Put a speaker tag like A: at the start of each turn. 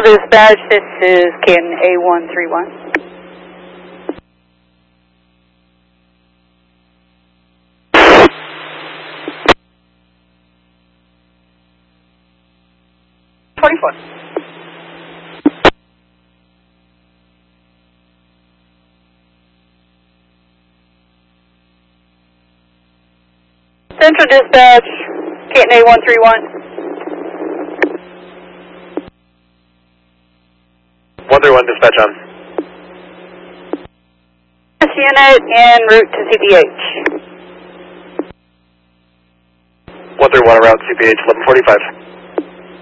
A: Dispatch, this is Canton A131. Central Dispatch, Canton A131.
B: 131 dispatch on.
A: This unit en route to CPH.
B: 131 route CPH 1145.